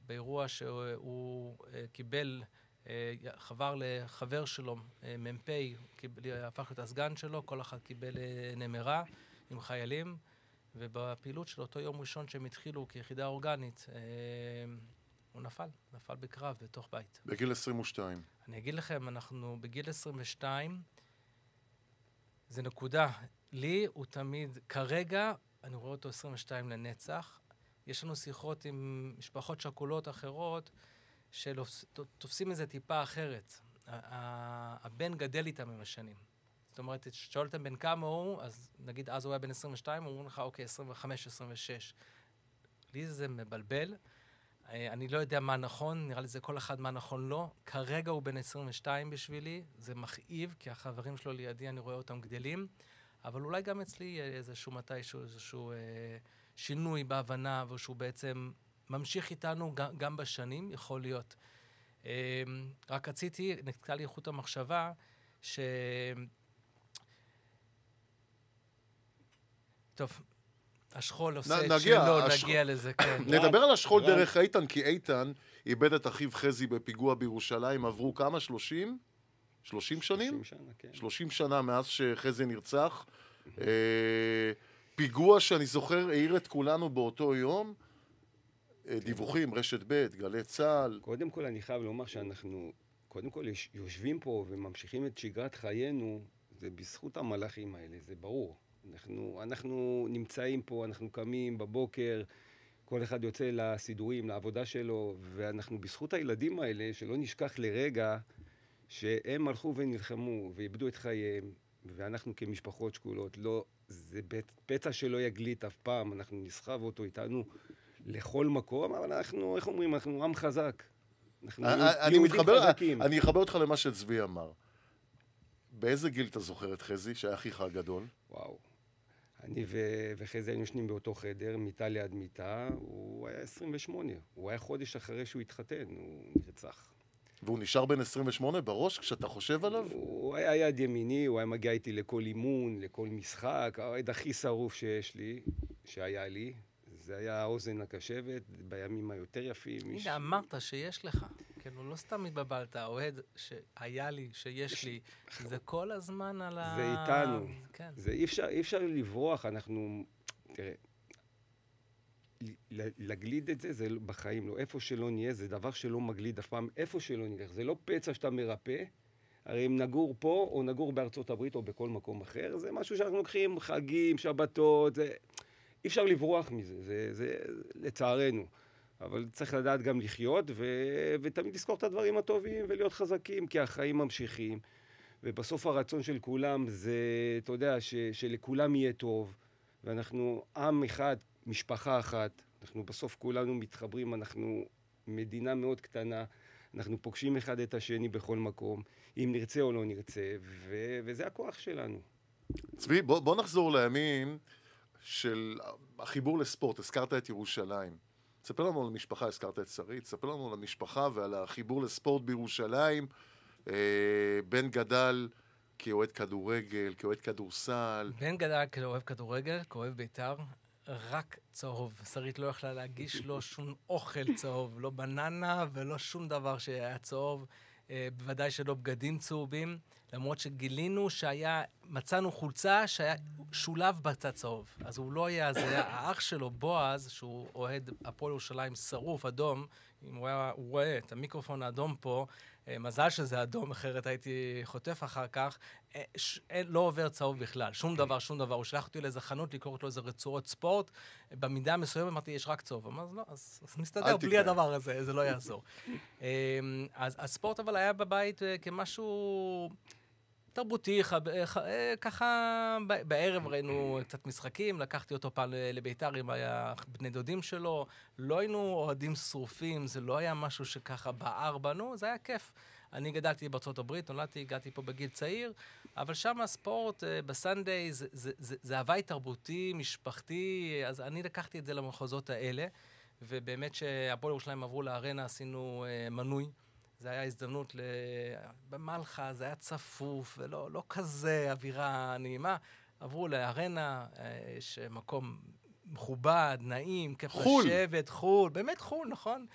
באירוע שהוא קיבל, חבר לחבר שלו, מ"פ, הפך להיות הסגן שלו, כל אחד קיבל נמרה עם חיילים, ובפעילות של אותו יום ראשון שהם התחילו כיחידה אורגנית, הוא נפל בקרב בתוך בית. בגיל 22. אני אגיד לכם, אנחנו בגיל 22, זה נקודה. לי הוא תמיד, כרגע, אני רואה אותו 22 לנצח. יש לנו שיחות עם משפחות שכולות אחרות, שתופסים איזה טיפה אחרת. הבן גדל איתם עם השנים. זאת אומרת, שואלתם בן כמה הוא, אז נגיד אז הוא היה בן 22, אומרים לך, אוקיי, 25, 26. לי זה מבלבל. אני לא יודע מה נכון, נראה לי זה כל אחד מה נכון לא. כרגע הוא בן 22 בשבילי, זה מכאיב, כי החברים שלו לידי, אני רואה אותם גדלים, אבל אולי גם אצלי איזשהו מתישהו, איזשהו שינוי בהבנה, ושהוא בעצם ממשיך איתנו גם בשנים, יכול להיות. רק רציתי, נקטע לי חוט המחשבה, טוב, השכול עושה שלא, נגיע לזה, כן. נדבר על השכול דרך איתן, כי איתן איבד את אחיו חזי בפיגוע בירושלים, עברו כמה? 30? 30 שנים? 30 שנה, כן. 30 שנה מאז שחזי נרצח. פיגוע שאני זוכר, העיר את כולנו באותו יום, דיווחים, רשת ב', גלי צה"ל. קודם כל אני חייב לומר שאנחנו, קודם כל יושבים פה וממשיכים את שגרת חיינו, זה בזכות המלאכים האלה, זה ברור. אנחנו נמצאים פה, אנחנו קמים בבוקר, כל אחד יוצא לסידורים, לעבודה שלו, ואנחנו בזכות הילדים האלה, שלא נשכח לרגע, שהם הלכו ונלחמו ואיבדו את חייהם, ואנחנו כמשפחות שקולות, לא, זה פצע שלא יגליט אף פעם, אנחנו נסחב אותו איתנו לכל מקום, אבל אנחנו, איך אומרים, אנחנו עם חזק. אני אחבר אותך למה שצבי אמר. באיזה גיל אתה זוכר את חזי, שהיה אחיך הגדול? וואו. אני וחזי היינו ישנים באותו חדר, מיטה ליד מיטה, הוא היה 28. הוא היה חודש אחרי שהוא התחתן, הוא נרצח. והוא נשאר בן 28 בראש כשאתה חושב עליו? הוא היה יד ימיני, הוא היה מגיע איתי לכל אימון, לכל משחק, האוהד הכי שרוף שיש לי, שהיה לי. זה היה האוזן הקשבת, בימים היותר יפים. הנה, אמרת שיש לך. כאילו, לא סתם התבלבלת, האוהד שהיה לי, שיש לי, זה כל הזמן על ה... זה איתנו. כן. זה אי אפשר לברוח, אנחנו... תראה, לגליד את זה, זה בחיים לא. איפה שלא נהיה, זה דבר שלא מגליד אף פעם. איפה שלא נלך, זה לא פצע שאתה מרפא. הרי אם נגור פה, או נגור בארצות הברית, או בכל מקום אחר, זה משהו שאנחנו לוקחים חגים, שבתות, זה... אי אפשר לברוח מזה, זה לצערנו. אבל צריך לדעת גם לחיות, ותמיד לזכור את הדברים הטובים, ולהיות חזקים, כי החיים ממשיכים. ובסוף הרצון של כולם זה, אתה יודע, שלכולם יהיה טוב, ואנחנו עם אחד, משפחה אחת, אנחנו בסוף כולנו מתחברים, אנחנו מדינה מאוד קטנה, אנחנו פוגשים אחד את השני בכל מקום, אם נרצה או לא נרצה, וזה הכוח שלנו. צבי, בוא נחזור לימים של החיבור לספורט. הזכרת את ירושלים. תספר לנו על המשפחה, הזכרת את שרית, תספר לנו על המשפחה ועל החיבור לספורט בירושלים. בן גדל כאוהד כדורגל, כאוהד כדורסל. בן גדל כאוהב כדורגל, כאוהב בית"ר, רק צהוב. שרית לא יכלה להגיש לו שום אוכל צהוב, לא בננה ולא שום דבר שהיה צהוב, בוודאי שלא בגדים צהובים, למרות שגילינו מצאנו חולצה שהיה שולב בצד צהוב. אז הוא לא היה, זה היה האח שלו, בועז, שהוא אוהד הפועל ירושלים שרוף, אדום, אם הוא רואה את המיקרופון האדום פה, מזל שזה אדום, אחרת הייתי חוטף אחר כך, לא עובר צהוב בכלל, שום דבר. הוא שלח אותי לאיזה חנות, לקרוא לו איזה רצועות ספורט, במידה מסוימת אמרתי, יש רק צהוב. אמרתי, לא, אז נסתדר בלי הדבר הזה, זה לא יעזור. אז הספורט אבל היה בבית כמשהו תרבותי, ככה בערב ראינו קצת משחקים, לקחתי אותו פעם לביתר עם בני דודים שלו, לא היינו אוהדים שרופים, זה לא היה משהו שככה בער בנו, זה היה כיף. אני גדלתי בארצות הברית, נולדתי, הגעתי פה בגיל צעיר, אבל שם הספורט בסנדיי זה הווי תרבותי, משפחתי, אז אני לקחתי את זה למחוזות האלה, ובאמת שהפועל ירושלים עברו לארנה, עשינו מנוי, זה היה הזדמנות במלחה, זה היה צפוף, ולא כזה אווירה נעימה. עברו לארנה, יש מקום מכובד, נעים, כיף לשבת, חול, באמת חול, נכון?